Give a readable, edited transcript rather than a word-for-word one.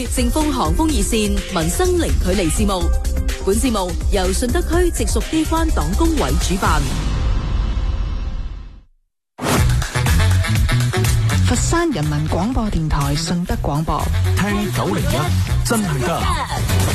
盛豐航空熱線民生零距離節目。本節目由順德區直屬機關黨工委主辦。 佛山人民廣播電台順德廣播， 聽901真係得。